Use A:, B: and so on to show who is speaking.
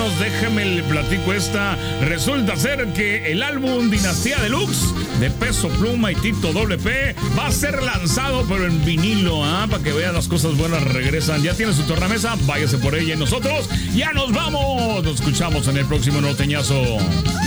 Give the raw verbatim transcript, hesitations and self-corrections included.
A: paisanos, déjeme le platico esta. Resulta ser que el álbum Dinastía Deluxe de Peso Pluma y Tito W P va a ser lanzado, pero en vinilo, ¿ah? Para que vean las cosas buenas regresan. Ya tiene su tornamesa, váyase por ella y nosotros ya nos vamos. Nos escuchamos en el próximo norteñazo.